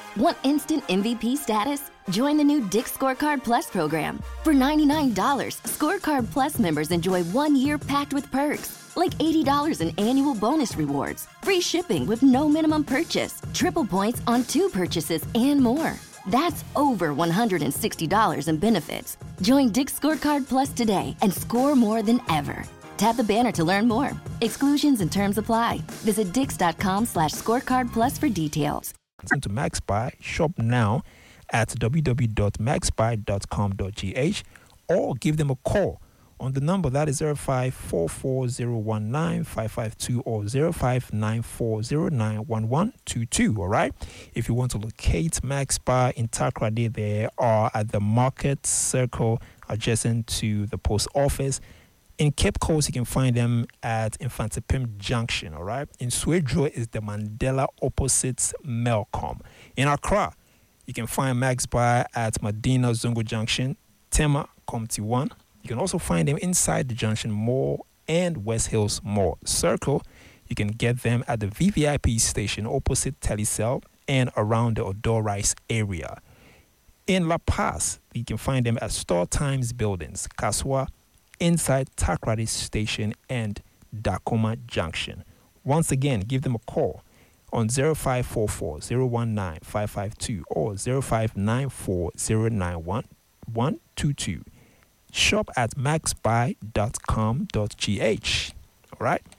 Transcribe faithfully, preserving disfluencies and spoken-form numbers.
Want instant M V P status? Join the new Dick's Scorecard Plus program. For ninety-nine dollars, Scorecard Plus members enjoy one year packed with perks, like eighty dollars in annual bonus rewards, free shipping with no minimum purchase, triple points on two purchases, and more. That's over one hundred sixty dollars in benefits. Join Dick's Scorecard Plus today and score more than ever. Tap the banner to learn more. Exclusions and terms apply. Visit dix.com slash scorecard plus for details. To MaxBuy, shop now at w w w dot max buy dot com dot g h or give them a call on the number that is zero five four four zero one nine five five two or zero five nine four zero nine one one two two. All right. If you want to locate MaxBuy in Takoradi, they are at the Market Circle adjacent to the post office. In Cape Coast, you can find them at Infantipim Junction, all right? In Swedro is the Mandela opposite Melcom. In Accra, you can find MaxBuy at Medina Zongo Junction, Tema, Comty one. You can also find them inside the Junction Mall and West Hills Mall. Circle, you can get them at the V V I P station opposite Telecel and around the Odor Rice area. In La Paz, you can find them at Store Times Buildings, Kaswa, inside Takoradi Station and Dakoma Junction. Once again, give them a call on zero five four four zero one nine five five two or zero five nine four zero nine one one two two. Shop at max buy dot com dot g h. All right?